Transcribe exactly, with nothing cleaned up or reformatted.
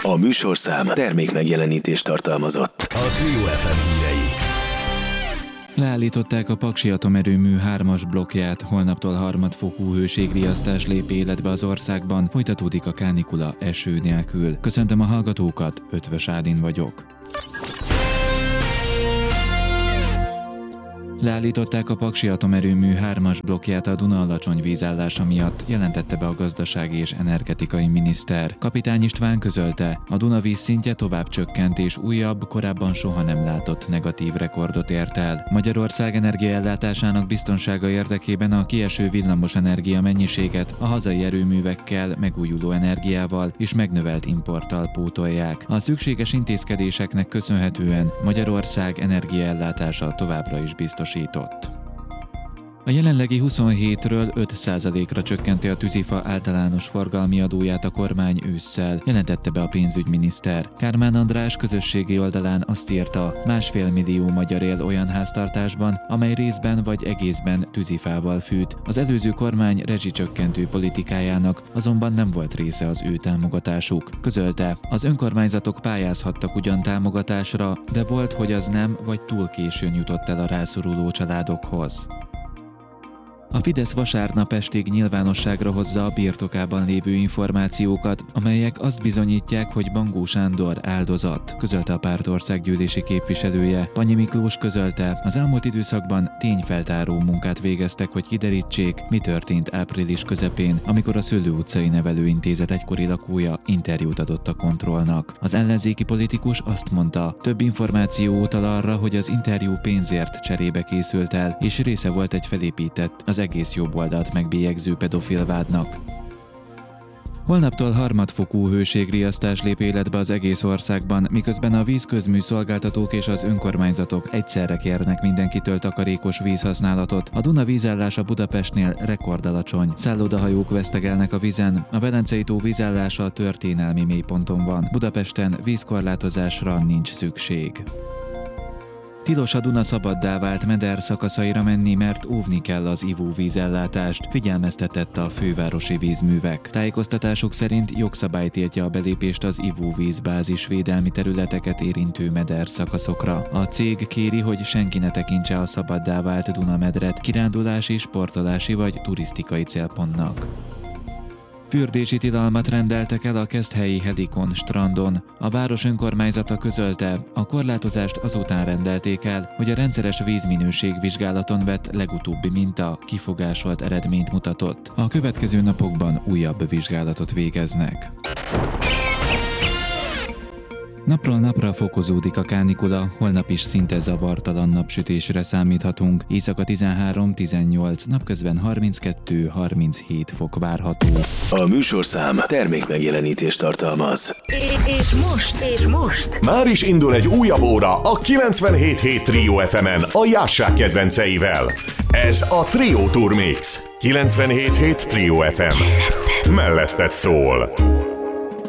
A műsorszám termék megjelenítést tartalmazott. A Trio ef em hírei. Leállították a Paksi atomerőmű hármas blokkját, holnaptól harmadfokú hőségriasztás lép életbe az országban, folytatódik a kánikula eső nélkül. Köszöntöm a hallgatókat, Ötvös Ádin vagyok. Leállították a Paksi atomerőmű hármas blokkját a Duna alacsony vízállása miatt, jelentette be a gazdasági és energetikai miniszter. Kapitány István közölte, a Duna vízszintje tovább csökkent és újabb, korábban soha nem látott negatív rekordot ért el. Magyarország energiaellátásának biztonsága érdekében a kieső villamos energia mennyiséget a hazai erőművekkel, megújuló energiával és megnövelt importtal pótolják. A szükséges intézkedéseknek köszönhetően Magyarország energiaellátása továbbra is biztos. A jelenlegi huszonhétről öt százalékra csökkenti a tűzifa általános forgalmi adóját a kormány ősszel, jelentette be a pénzügyminiszter. Kármán András közösségi oldalán azt írta, másfél millió magyar él olyan háztartásban, amely részben vagy egészben tűzifával fűt. Az előző kormány rezsicsökkentő politikájának azonban nem volt része az ő támogatásuk. Közölte, az önkormányzatok pályázhattak ugyan támogatásra, de volt, hogy az nem vagy túl későn jutott el a rászoruló családokhoz. A Fidesz vasárnap estig nyilvánosságra hozza a birtokában lévő információkat, amelyek azt bizonyítják, hogy Bangó Sándor áldozat, közölte a párt országgyűlési képviselője. Panyi Miklós közölte, az elmúlt időszakban tényfeltáró munkát végeztek, hogy kiderítsék, mi történt április közepén, amikor a Szőlő utcai nevelőintézet egykori lakója interjút adott a Kontrollnak. Az ellenzéki politikus azt mondta, több információ utal arra, hogy az interjú pénzért cserébe készült el, és része volt egy felépített, az egész jobb oldalt megbélyegző pedofil vádnak. Holnaptól harmadfokú hőségriasztás lép életbe az egész országban, miközben a vízközmű szolgáltatók és az önkormányzatok egyszerre kérnek mindenkitől takarékos vízhasználatot. A Duna vízállása Budapestnél rekordalacsony. Szállodahajók vesztegelnek a vízen, a Velencei tó vízállása történelmi mélyponton van. Budapesten vízkorlátozásra nincs szükség. Tilos a Duna szabaddá vált meder szakaszaira menni, mert óvni kell az ivóvízellátást, figyelmeztetett a fővárosi vízművek. Tájékoztatásuk szerint jogszabály tiltja a belépést az ivóvízbázis védelmi területeket érintő meder szakaszokra. A cég kéri, hogy senki ne tekintse a szabaddá vált Duna medret kirándulási, sportolási vagy turisztikai célpontnak. Fürdési tilalmat rendeltek el a Keszthelyi Helikon strandon. A város önkormányzata közölte, a korlátozást azután rendelték el, hogy a rendszeres vízminőségvizsgálaton vett legutóbbi minta kifogásolt eredményt mutatott. A következő napokban újabb vizsgálatot végeznek. Napról napra fokozódik a kánikula, holnap is szinte zavartalan napsütésre számíthatunk. Éjszaka tizenhárom tizennyolc, napközben harminckettő harminchét fok várható. A műsorszám termék megjelenítést tartalmaz. És most, és most már is indul egy újabb óra a kilencvenhét hét Trio ef emen a Jássák kedvenceivel. Ez a Trio Tour Mix. kilencvenhét hét Trio ef em. Melletted szól.